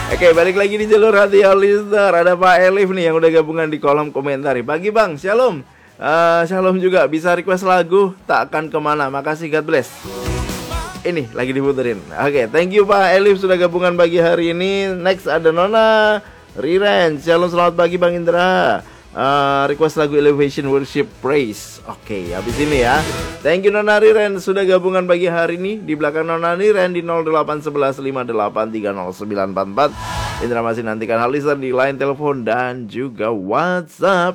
Oke, balik lagi di jalur hati listener. Ada Pak Elif nih yang udah gabungan di kolom komentar. Pagi Bang, shalom. Shalom juga, bisa request lagu Tak Akan Kemana. Makasih, God bless. Ini lagi diputerin. Oke, thank you Pak Elif sudah gabungan pagi hari ini. Next ada Nona Riren. Shalom, selamat pagi Bang Indra. Request lagu Elevation Worship Praise. Oke, habis ini ya. Thank you Nona Riren sudah gabungan pagi hari ini. Di belakang Nona Riren di 081158300944. Indra masih nantikan hal listener di line telepon dan juga WhatsApp.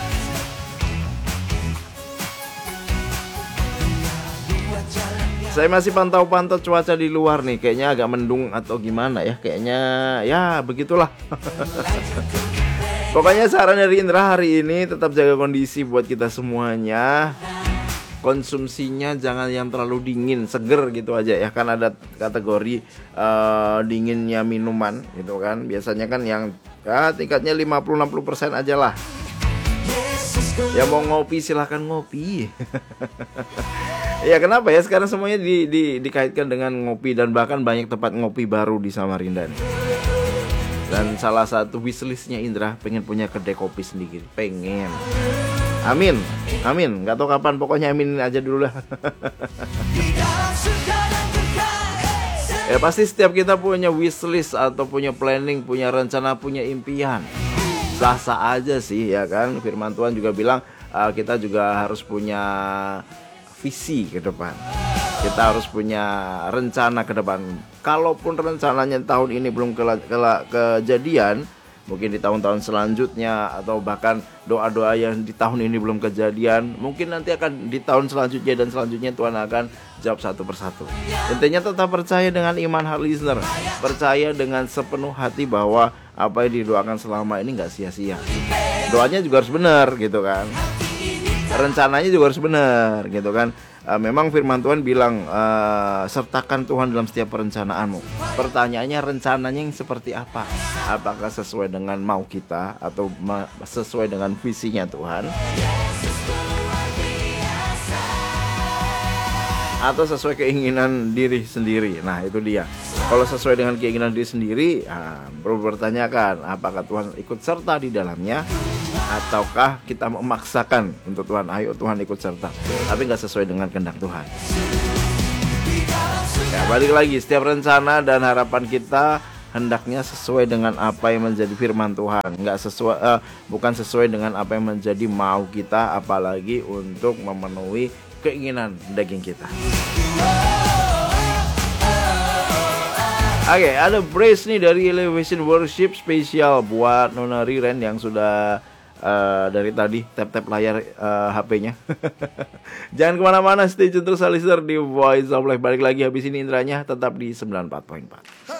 Saya masih pantau-pantau cuaca di luar nih. Kayaknya agak mendung atau gimana ya. Kayaknya ya begitulah. Pokoknya saran dari Indra hari ini tetap jaga kondisi buat kita semuanya. Konsumsinya jangan yang terlalu dingin, seger gitu aja ya. Kan ada kategori dinginnya minuman gitu kan. Biasanya kan yang tingkatnya 50-60% aja lah. Ya mau ngopi silahkan ngopi. Ya kenapa ya sekarang semuanya dikaitkan dengan ngopi. Dan bahkan banyak tempat ngopi baru di Samarinda nih. Dan salah satu wishlistnya Indra pengen punya kedai kopi sendiri. Pengen. Amin. Amin. Gak tahu kapan, pokoknya amin aja dulu lah. Ya pasti setiap kita punya wishlist atau punya planning, punya rencana, punya impian. Sah-sah aja sih ya kan. Firman Tuhan juga bilang kita juga harus punya visi ke depan. Kita harus punya rencana ke depan. Kalaupun rencananya tahun ini belum kejadian, mungkin di tahun-tahun selanjutnya, atau bahkan doa-doa yang di tahun ini belum kejadian, mungkin nanti akan di tahun selanjutnya dan selanjutnya Tuhan akan jawab satu persatu. Intinya tetap percaya dengan iman hard listener. Percaya dengan sepenuh hati bahwa apa yang didoakan selama ini gak sia-sia. Doanya juga harus benar gitu kan. Rencananya juga harus benar gitu kan. Memang firman Tuhan bilang sertakan Tuhan dalam setiap perencanaanmu. Pertanyaannya rencananya yang seperti apa? Apakah sesuai dengan mau kita atau sesuai dengan visinya Tuhan? Atau sesuai keinginan diri sendiri? Nah itu dia. Kalau sesuai dengan keinginan diri sendiri, perlu bertanyakan apakah Tuhan ikut serta di dalamnya, ataukah kita memaksakan untuk Tuhan, ayo Tuhan ikut serta, tapi gak sesuai dengan kehendak Tuhan. Ya, balik lagi, setiap rencana dan harapan kita hendaknya sesuai dengan apa yang menjadi firman Tuhan, bukan sesuai dengan apa yang menjadi mau kita, apalagi untuk memenuhi keinginan daging kita. Oke, ada praise nih dari Elevation Worship spesial buat Nona Riren yang sudah dari tadi tap-tap layar HP-nya. Jangan kemana-mana, stay tune terus listener di Voice of Life. Balik lagi habis ini Indranya tetap di 94.4.